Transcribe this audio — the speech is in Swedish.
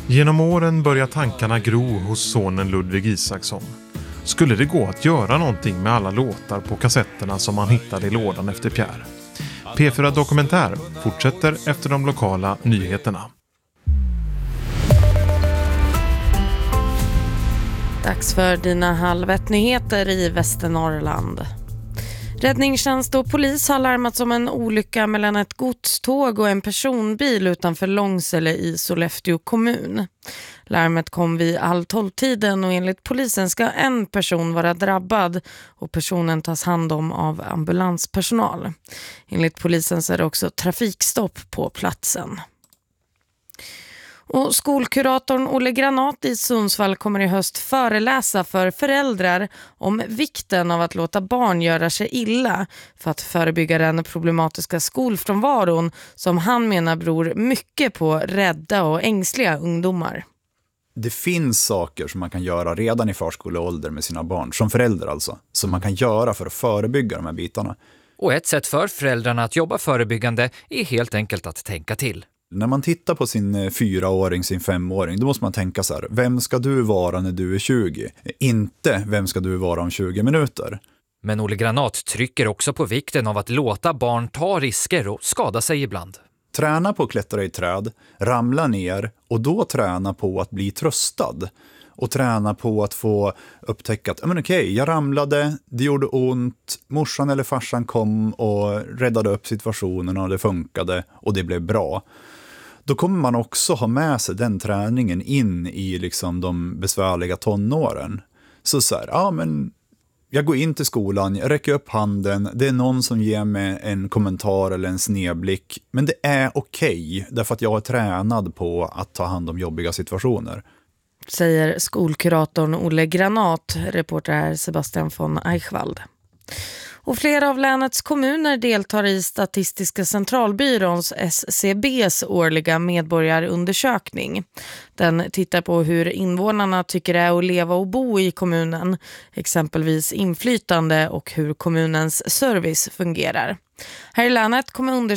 Genom åren börjar tankarna gro hos sonen Ludvig Isaksson. Skulle det gå att göra någonting med alla låtar på kassetterna som han hittade i lådan efter Pierre? P4 Dokumentär fortsätter efter de lokala nyheterna. Dags för dina 12:30-nyheter i Västernorrland. Räddningstjänst och polis har larmats om en olycka mellan ett godståg och en personbil utanför Långsele i Sollefteå kommun. Larmet kom vid 11:30-tiden och enligt polisen ska en person vara drabbad och personen tas hand om av ambulanspersonal. Enligt polisen så är det också trafikstopp på platsen. Och skolkuratorn Olle Granat i Sundsvall kommer i höst föreläsa för föräldrar om vikten av att låta barn göra sig illa för att förebygga den problematiska skolfrånvaron som han menar beror mycket på rädda och ängsliga ungdomar. Det finns saker som man kan göra redan i förskoleålder med sina barn, som förälder alltså, som man kan göra för att förebygga de här bitarna. Och ett sätt för föräldrarna att jobba förebyggande är helt enkelt att tänka till. När man tittar på sin 4-åring, sin 5-åring, då måste man tänka så här: vem ska du vara när du är 20? Inte vem ska du vara om 20 minuter? Men Olle Granat trycker också på vikten av att låta barn ta risker och skada sig ibland. Träna på att klättra i träd, ramla ner och då träna på att bli tröstad. Och träna på att få upptäcka att okej, jag ramlade, det gjorde ont, morsan eller farsan kom och räddade upp situationen och det funkade och det blev bra. Då kommer man också ha med sig den träningen in i liksom de besvärliga tonåren. Så här, men jag går in till skolan, jag räcker upp handen, det är någon som ger mig en kommentar eller en snedblick. Men det är okej, därför att jag är tränad på att ta hand om jobbiga situationer. Säger skolkuratorn Olle Granat, reporter här Sebastian von Eichwald. Och flera av länets kommuner deltar i Statistiska centralbyråns SCBs årliga medborgarundersökning. Den tittar på hur invånarna tycker det är att leva och bo i kommunen, exempelvis inflytande och hur kommunens service fungerar. Här i länet kommer